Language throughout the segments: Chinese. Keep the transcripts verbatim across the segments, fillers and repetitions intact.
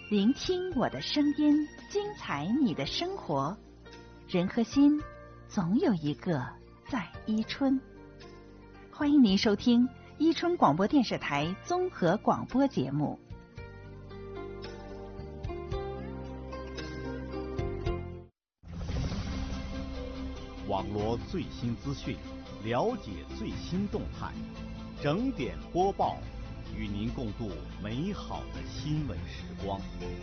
聆听我的声音，精彩你的生活。人和心，总有一个在伊春。欢迎您收听伊春广播电视台综合广播节目。 网罗最新资讯，了解最新动态，整点播报，与您共度美好的新闻时光。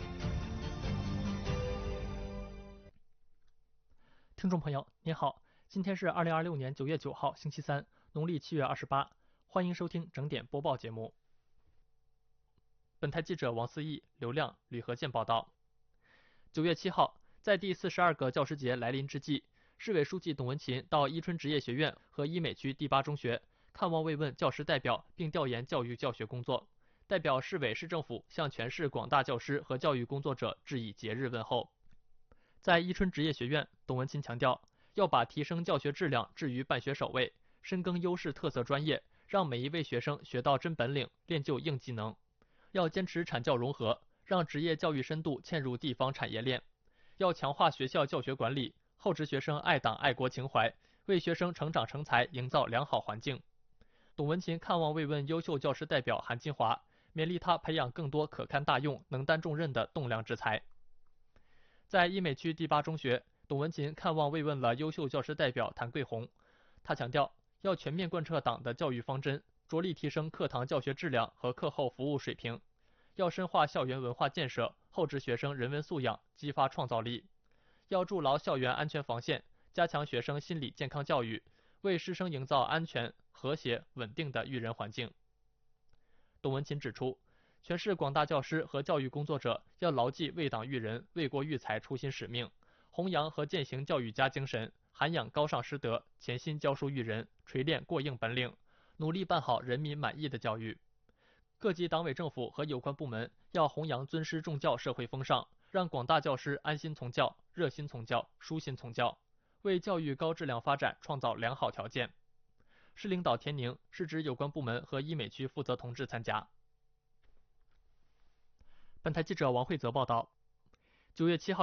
听众朋友您好，今天是二零二六年九月九号星期三，农历七月二十八，欢迎收听整点播报节目。本台记者王思义、刘亮、吕和健报道。九月七号，在第四十二个教师节来临之际，市委书记董文勤到伊春职业学院和伊美区第八中学看望慰问教师代表，并调研教育教学工作。代表市委市政府向全市广大教师和教育工作者致以节日问候。在伊春职业学院，董文勤强调，要把提升教学质量置于办学首位，深耕优势特色专业，让每一位学生学到真本领，练就硬技能。要坚持产教融合，让职业教育深度嵌入地方产业链。要强化学校教学管理，厚植学生爱党爱国情怀，为学生成长成才营造良好环境。董文勤看望慰问优秀教师代表韩金华，勉励他培养更多可堪大用、能担重任的栋梁之才。在伊美区第八中学，董文勤看望慰问了优秀教师代表谭桂红。他强调，要全面贯彻党的教育方针，着力提升课堂教学质量和课后服务水平。要深化校园文化建设，厚植学生人文素养，激发创造力。要筑牢校园安全防线，加强学生心理健康教育，为师生营造安全、和谐、稳定的育人环境。董文勤指出，全市广大教师和教育工作者要牢记为党育人、为国育才初心使命，弘扬和践行教育家精神，涵养高尚师德，潜心教书育人，锤炼过硬本领，努力办好人民满意的教育。各级党委政府和有关部门要弘扬尊师重教社会风尚，让广大教师安心从教、热心从教、舒心从教，为教育高质量发展创造良好条件。市领导田宁、市直有关部门和伊美区负责同志参加。本台记者王慧泽报道。九月七号